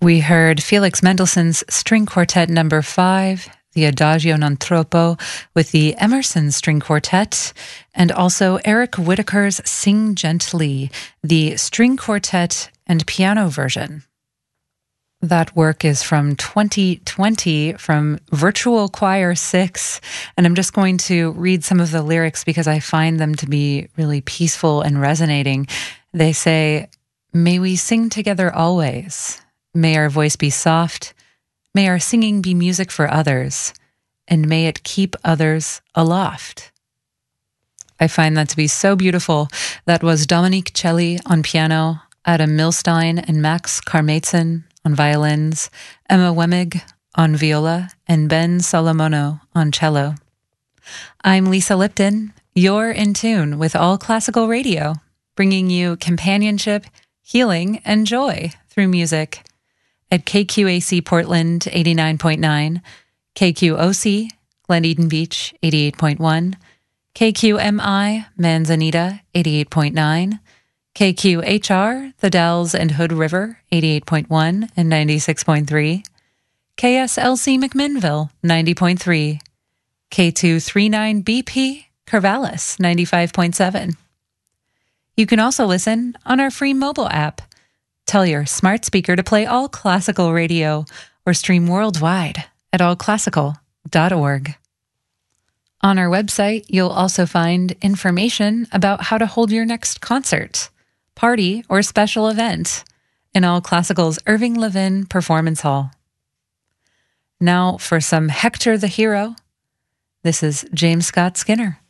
We heard Felix Mendelssohn's String Quartet Number 5, the Adagio non troppo with the Emerson String Quartet, and also Eric Whitacre's Sing Gently, the string quartet and piano version. That work is from 2020 from Virtual Choir 6, and I'm just going to read some of the lyrics because I find them to be really peaceful and resonating. They say, "May we sing together always. May our voice be soft. May our singing be music for others, and may it keep others aloft." I find that to be so beautiful. That was Dominique Celli on piano, Adam Milstein and Max Karmatzen on violins, Emma Wemmig on viola, and Ben Solomono on cello. I'm Lisa Lipton. You're in tune with All Classical Radio, bringing you companionship, healing, and joy through music at KQAC Portland 89.9, KQOC Glen Eden Beach 88.1, KQMI Manzanita 88.9, KQHR The Dalles and Hood River 88.1 and 96.3, KSLC McMinnville 90.3, K239BP Corvallis 95.7. You can also listen on our free mobile app. Tell your smart speaker to play All Classical Radio or stream worldwide at allclassical.org. On our website, you'll also find information about how to hold your next concert, party, or special event in All Classical's Irving Levin Performance Hall. Now for some Hector the Hero. This is James Scott Skinner.